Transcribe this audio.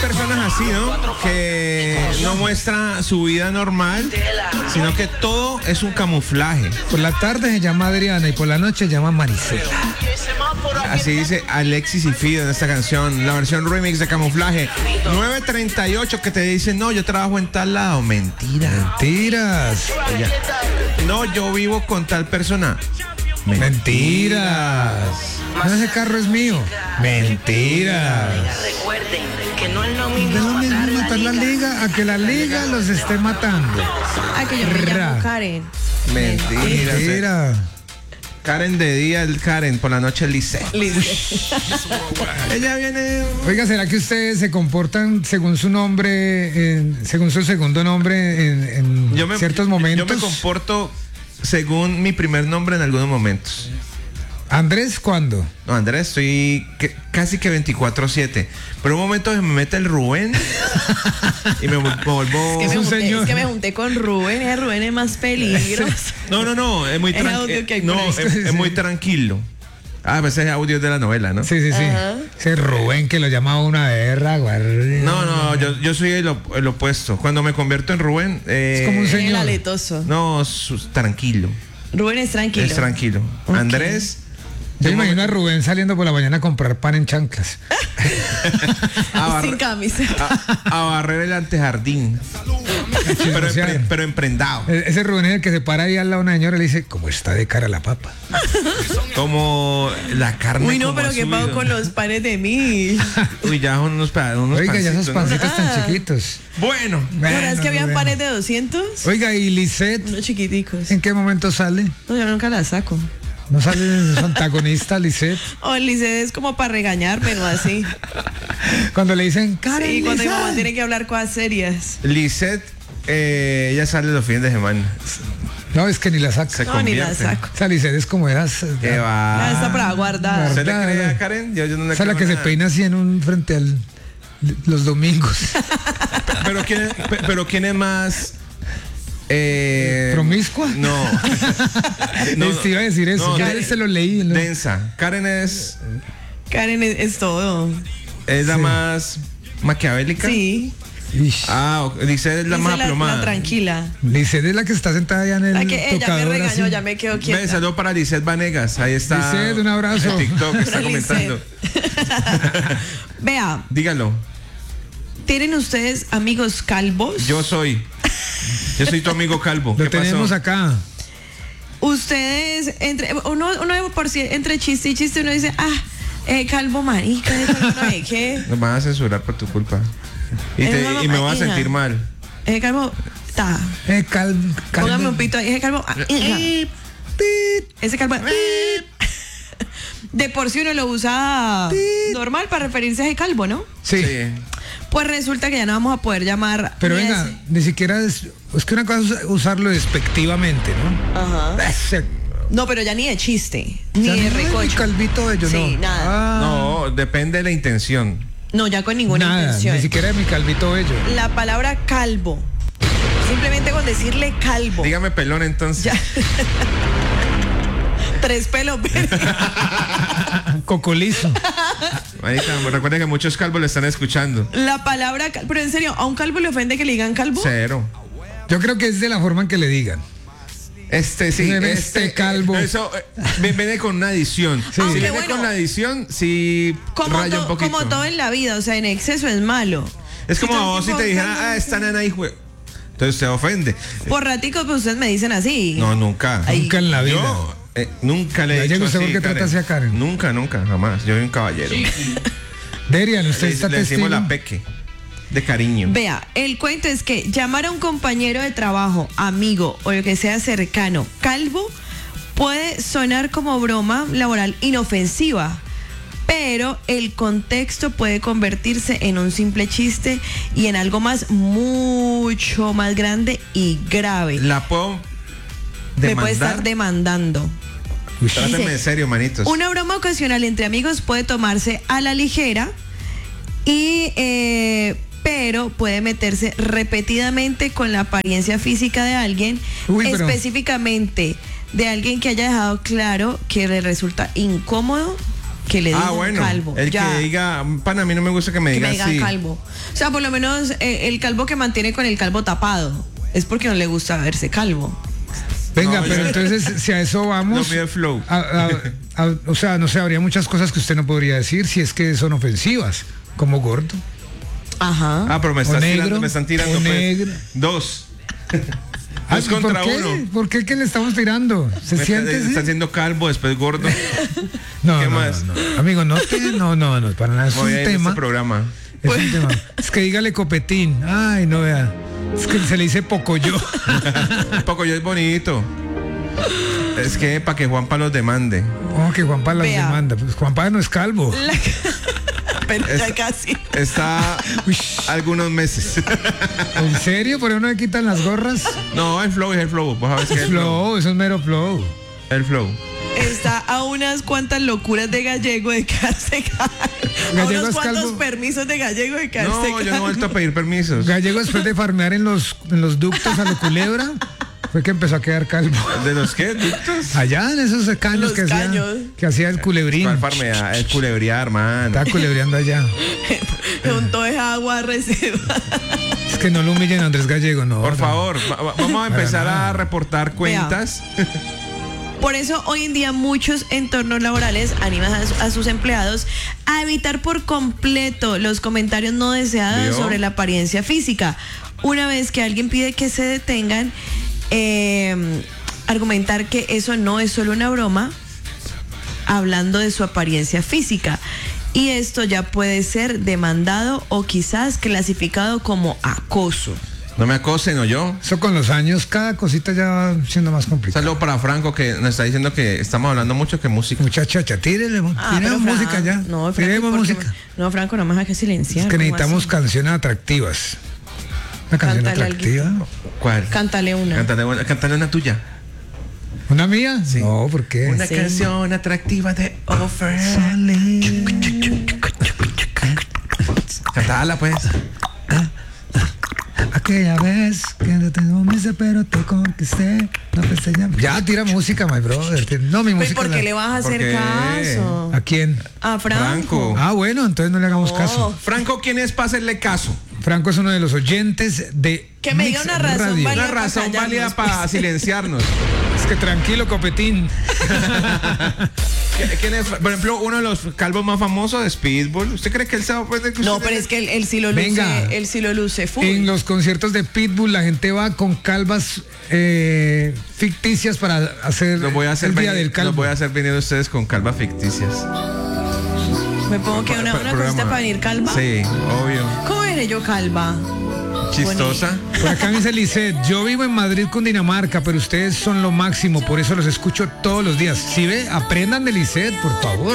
personas así, ¿no? Que no muestra su vida normal, sino que todo es un camuflaje. Por la tarde se llama Adriana y por la noche se llama Maricela. Así dice Alexis y Fido en esta canción, la versión remix de Camuflaje. 9:38 que te dicen, no, yo trabajo en tal lado. Mentira. Mentiras. No, yo vivo con tal persona. Mentiras. No, ese carro es mío. Mentiras. Recuerden que no es lo No es lo mismo matar la liga a que la liga los esté matando. Ah, que yo me llamo Karen. Mentira. Mentira. Karen de día, el Karen, por la noche el Lice. Ella viene. Oiga, ¿será que ustedes se comportan según su nombre, según su segundo nombre en ciertos momentos? Yo me comporto según mi primer nombre en algunos momentos. ¿Andrés cuándo? No, Andrés, estoy casi que 24/7. Pero un momento se me mete el Rubén y me vuelvo... Es señor. que me junté con Rubén. Ese Rubén es más peligroso. No, es muy El audio que hay por ahí. es muy tranquilo. Ah, pues ese audio es de la novela, ¿no? Sí. Ajá. Ese Rubén que lo llamaba una guerra, No, yo soy el opuesto. Cuando me convierto en Rubén... Es como un El señor. aletoso. No, tranquilo. Rubén es tranquilo. Es tranquilo. Ok. Andrés... Yo imagino a Rubén saliendo por la mañana a comprar pan en chanclas. Sin camisa. a barrer el antejardín. pero emprendado. Ese Rubén es el que se para ahí al lado de una señora y le dice, ¿cómo está de cara la papa? Como la carne. Uy, no, como pero ha ¿qué subido. pago con los panes de mí? Uy, ya son unos Oiga, ya esos pancitos, ¿no? pancitos tan chiquitos. Bueno, ¿Verdad es que habían Rubén. panes de 200? Oiga, ¿y Lisette Unos chiquiticos. en qué momento sale? No, yo nunca la saco. ¿No sale su antagonista, Lisette? O Lice es como para regañarme, no así. Cuando le dicen, Karen, Sí, cuando mi mamá Lisette. tiene que hablar cosas serias. Lisette, ella sale los fines de semana. No, es que ni la saca. Se No, ni la convierte. saco. O sea, Lisette es como esas. ¿Qué va? Ya está para guardar. ¿Usted le Claro. cree a Karen? Yo no le Esa es la creo que se nada. peina así en un frente al los domingos. Pero ¿quién es más? ¿Promiscua? No. Te iba a decir eso. No, Ya Karen- se lo leí. ¿no? Densa. Karen es Karen es todo. la Sí. más maquiavélica. Sí. Ish. Lisette es la Dice más aplomada. la tranquila. Lisette es la que está sentada allá en el La que ella me tocador. regañó, así. ya me quedo Ven, quieta. saludo para Lisette Vanegas. Ahí está. Lisette, un abrazo. En TikTok está Lisette. comentando. Vea, Dígalo. ¿tienen ustedes amigos calvos? Yo soy tu amigo calvo. Lo ¿Qué tenemos pasó? acá. Ustedes, uno por si entre chiste y chiste, uno dice, calvo marica, calvo no sé qué. Nos van a censurar por tu culpa. Y me voy a sentir mal. Calvo, ta. Póngame un pito ahí, ese calvo. Ese calvo. De por sí uno lo usa normal para referirse a ese calvo, ¿no? Sí. Pues resulta que ya no vamos a poder llamar. Pero ni a venga, ese. ni siquiera es que una cosa es usarlo despectivamente, ¿no? Ajá. Ese- No, pero ya ni de chiste, ni o sea, de no es mi recocho. calvito bello, Sí, no. nada. Ah, No, depende de la intención. No, ya con ninguna nada, intención. ni siquiera de mi calvito bello. La palabra calvo. Simplemente con decirle calvo. Dígame pelón entonces. Ya. 3 pelos verdes. Cocolizo. Marica, recuerden que muchos calvos le están escuchando. La palabra pero en serio, ¿a un calvo le ofende que le digan calvo? Cero. Yo creo que es de la forma en que le digan. Sí. Este calvo. Eso viene con una adición. Si Aunque viene bueno, con la adición, sí raya un poquito. como todo en la vida, o sea, en exceso es malo. Es como todo el vos si tiempo te dijera, calvo, esta nena hijo. Entonces te ofende. Por ratico, pues ustedes me dicen así. No, nunca. Ay. Nunca en la vida. Yo nunca le he Vaya, dicho ¿usted así, por qué trata así a Karen? Nunca, jamás. Yo soy un caballero. Derian, usted Le está decimos testigo. la peque. De cariño. Vea, el cuento es que llamar a un compañero de trabajo, amigo o lo que sea cercano, calvo, puede sonar como broma laboral inofensiva, pero el contexto puede convertirse en un simple chiste y en algo mucho más grande y grave. La puedo Me puede estar demandar. demandando. Tráteme Dice, en serio, manitos. Una broma ocasional entre amigos puede tomarse a la ligera y pero puede meterse repetidamente con la apariencia física de alguien, Uy, pero- específicamente de alguien que haya dejado claro que le resulta incómodo que le digan bueno, calvo. el ya. que diga, pana, a mí no me gusta que me Que diga me digan así. calvo. O sea, por lo menos el calvo que mantiene con el calvo tapado es porque no le gusta verse calvo. Venga, No, pero yo- entonces, si a eso No vamos, pide flow. o sea, no sé, habría muchas cosas que usted no podría decir si es que son ofensivas, como gordo. Ajá. Ah, pero me O están negro, tirando, me están tirando. o pues. negro. Dos. Ah, Dos contra ¿por qué? uno. ¿Por qué que le estamos tirando? ¿Se Me siente? está haciendo calvo, después gordo. No, ¿Qué no, más? no, amigo, no, para nada, es Voy un a ir a tema. este programa. Es un tema. Es que dígale copetín. Ay, no vea. Es que se le dice pocoyo. Poco yo es bonito. Es que para que Juanpa los demande. Oh, que Juanpa las Vea. demanda. Pues Juanpa no es calvo. Pero ya Es- casi. Está Uy, algunos meses. ¿en serio? ¿Por eso no le quitan las gorras? No, el flow es el flow. Vos sabés que es el flow. Flow, eso es mero flow. El flow. Está a unas cuantas locuras de Gallego de quedarse calvo. A Gallego unos es cuantos calvo. permisos de Gallego de quedarse No, yo no he calvo. vuelto a pedir permisos. Gallego, después de farmear en los ductos a lo culebra, fue que empezó a quedar calvo. ¿De los qué? ¿Ductos? Allá en esos caños Los que hacía, caños. que hacía el culebrín. ¿Cuál farmea? El culebrear, man. Estaba culebreando allá. Junto de agua reserva. Es que no lo humillen a Andrés Gallego, no. Por no. favor, vamos a empezar nada. a reportar cuentas. Por eso hoy en día muchos entornos laborales animan a sus empleados a evitar por completo los comentarios no deseados ¿Vio? sobre la apariencia física. Una vez que alguien pide que se detengan, argumentar que eso no es solo una broma, hablando de su apariencia física. Y esto ya puede ser demandado o quizás clasificado como acoso. No me acosen, ¿o yo? Eso con los años, cada cosita ya va siendo más complicada. Saludo para Franco que nos está diciendo que estamos hablando mucho que música. Muchacha, tírele, Ah, tiremos pero música ya. No, Franco, Tiremos ¿por qué? música. No, Franco, no me deja que silenciar. Es que ¿cómo necesitamos así? canciones atractivas. Una canción Cántale atractiva. ¿Cuál? Cántale una. Cántale una tuya. ¿Una mía? Sí. No, ¿por qué? Una Sí. canción atractiva de Offer. Cantala, pues. Aquella vez que no tengo misa, pero te conquisté. No pensé ya. Ya, tira música, my brother. No, mi Pero música. ¿por qué le vas a ¿Por hacer qué? caso? ¿A quién? A Franco. Franco. Ah, bueno, entonces no le hagamos caso. Franco, ¿quién es para hacerle caso? Franco es uno de los oyentes de Que me diga Mix una razón Radio. válida. Una para razón callarnos, válida para pues. silenciarnos. Es que tranquilo, copetín. ¿Quién es? Por ejemplo, uno de los calvos más famosos de Speedball. ¿Usted cree que él se va a poner No, pero es que él sí lo luce. Venga. Él sí lo luce full. En los conciertos de Pitbull la gente va con calvas ficticias para hacer, Los voy a hacer el día venir, del calvo. los voy a hacer venir ustedes con calvas ficticias. Me pongo que una Programa. cosita para venir calva. Sí, obvio. ¿Cómo eres yo calva? Chistosa. Por acá me dice Lisette, yo vivo en Madrid, Cundinamarca, pero ustedes son lo máximo, por eso los escucho todos los días. Si ve, aprendan de Lisette, por favor.